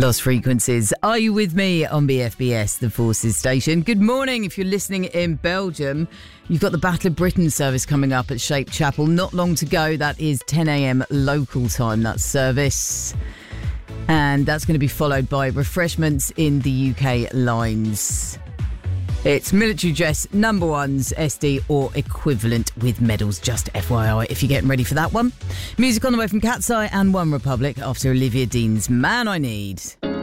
Lost Frequencies. Are you with me on BFBS, the Forces station? Good morning. If you're listening in Belgium, you've got the Battle of Britain service coming up at Shape Chapel. Not long to go. That is 10 a.m. local time, that service. And that's going to be followed by refreshments in the UK lines. It's military dress, number ones, SD or equivalent with medals, just FYI, if you're getting ready for that one. Music on the way from Cat's Eye and One Republic after Olivia Dean's Man I Need.